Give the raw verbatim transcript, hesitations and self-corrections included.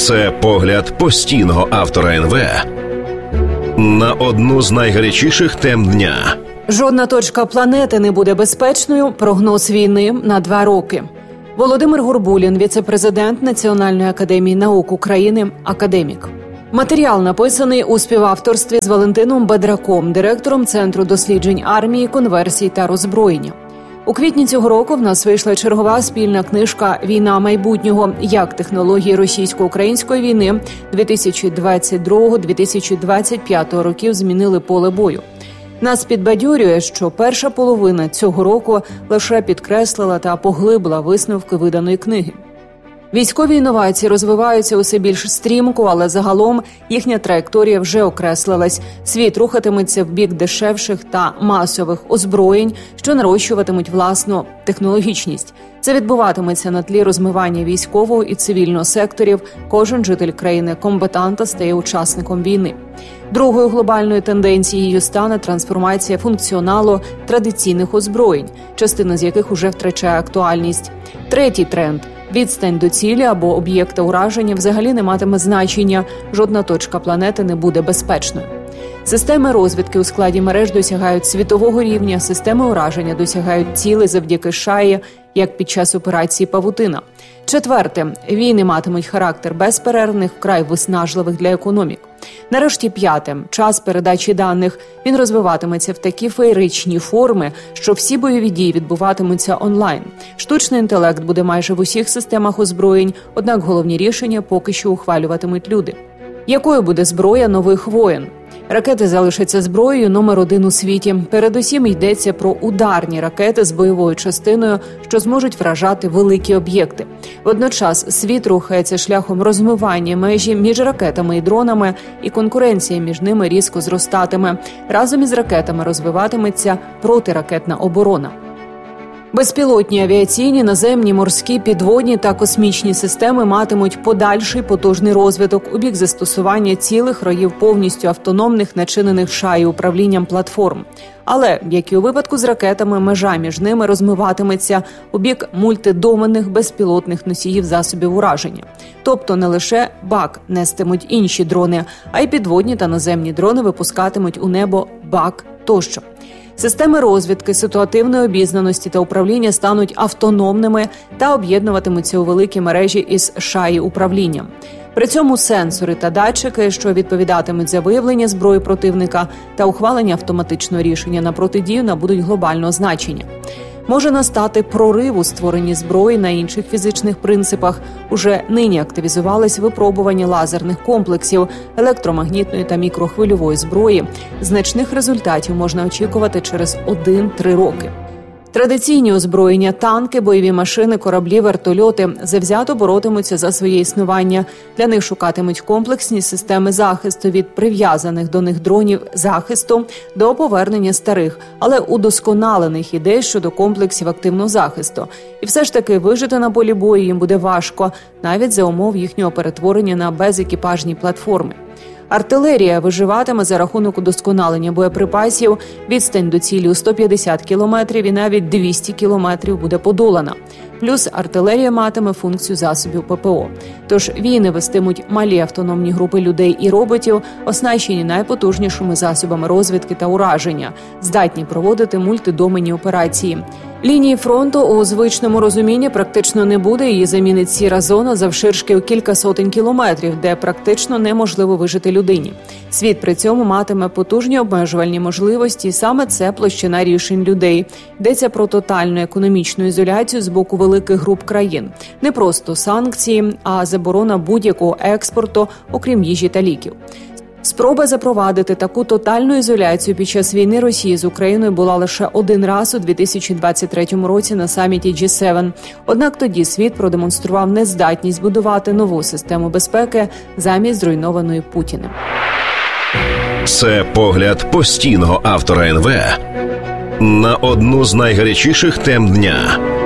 Це погляд постійного автора ен ве на одну з найгарячіших тем дня. Жодна точка планети не буде безпечною. Прогноз війни на два роки. Володимир Горбулін, віце-президент Національної академії наук України, академік. Матеріал написаний у співавторстві з Валентином Бедраком, директором Центру досліджень армії, конверсій та роззброєння. У квітні цього року в нас вийшла чергова спільна книжка «Війна майбутнього. Як технології російсько-української війни дві тисячі двадцять другого - дві тисячі двадцять п'ятого років змінили поле бою». Нас підбадьорює, що перша половина цього року лише підкреслила та поглибила висновки виданої книги. Військові інновації розвиваються усе більш стрімко, але загалом їхня траєкторія вже окреслилась. Світ рухатиметься в бік дешевших та масових озброєнь, що нарощуватимуть власну технологічність. Це відбуватиметься на тлі розмивання військового і цивільного секторів. Кожен житель країни-комбатанта стає учасником війни. Другою глобальною тенденцією стане трансформація функціоналу традиційних озброєнь, частина з яких уже втрачає актуальність. Третій тренд – відстань до цілі або об'єкта ураження взагалі не матиме значення, жодна точка планети не буде безпечною. Системи розвідки у складі мереж досягають світового рівня, системи ураження досягають цілей завдяки шаї, як під час операції «Павутина». Четверте. Війни матимуть характер безперервних, вкрай виснажливих для економік. Нарешті п'яте. Час передачі даних. Він розвиватиметься в такі феєричні форми, що всі бойові дії відбуватимуться онлайн. Штучний інтелект буде майже в усіх системах озброєнь, однак головні рішення поки що ухвалюватимуть люди. Якою буде зброя нових воєн? Ракети залишаться зброєю номер один у світі. Передусім йдеться про ударні ракети з бойовою частиною, що зможуть вражати великі об'єкти. Водночас світ рухається шляхом розмивання межі між ракетами і дронами, і конкуренція між ними різко зростатиме. Разом із ракетами розвиватиметься протиракетна оборона. Безпілотні авіаційні, наземні, морські, підводні та космічні системи матимуть подальший потужний розвиток у бік застосування цілих роїв повністю автономних, начинених шаї управлінням платформ. Але, як і у випадку з ракетами, межа між ними розмиватиметься у бік мультидоменних безпілотних носіїв засобів ураження. Тобто не лише БАК нестимуть інші дрони, а й підводні та наземні дрони випускатимуть у небо БАК тощо. Системи розвідки, ситуативної обізнаності та управління стануть автономними та об'єднуватимуться у великій мережі із шаї управлінням. При цьому сенсори та датчики, що відповідатимуть за виявлення зброї противника та ухвалення автоматичного рішення на протидію, набудуть глобального значення. Може настати прорив у створенні зброї на інших фізичних принципах. Уже нині активізувались випробування лазерних комплексів, електромагнітної та мікрохвильової зброї. Значних результатів можна очікувати через один-три роки. Традиційні озброєння, танки, бойові машини, кораблі, вертольоти завзято боротимуться за своє існування. Для них шукатимуть комплексні системи захисту від прив'язаних до них дронів захисту до повернення старих, але удосконалених ідей щодо комплексів активного захисту. І все ж таки вижити на полі бою їм буде важко, навіть за умов їхнього перетворення на безекіпажні платформи. Артилерія виживатиме за рахунок удосконалення боєприпасів, відстань до цілі у сто п'ятдесят кілометрів і навіть двісті кілометрів буде подолана. Плюс артилерія матиме функцію засобів ППО. Тож війни вестимуть малі автономні групи людей і роботів, оснащені найпотужнішими засобами розвідки та ураження, здатні проводити мультидоменні операції. Лінії фронту у звичному розумінні практично не буде, її замінить сіра зона завширшки у кілька сотень кілометрів, де практично неможливо вижити людині. Світ при цьому матиме потужні обмежувальні можливості, і саме це площина рішень людей. Йдеться про тотальну економічну ізоляцію з боку великих груп країн. Не просто санкції, а заборона будь-якого експорту, окрім їжі та ліків. Спроба запровадити таку тотальну ізоляцію під час війни Росії з Україною була лише один раз у дві тисячі двадцять третьому році на саміті джі севен. Однак тоді світ продемонстрував нездатність будувати нову систему безпеки замість зруйнованої Путіним. Це погляд постійного автора ен ве на одну з найгарячіших тем дня.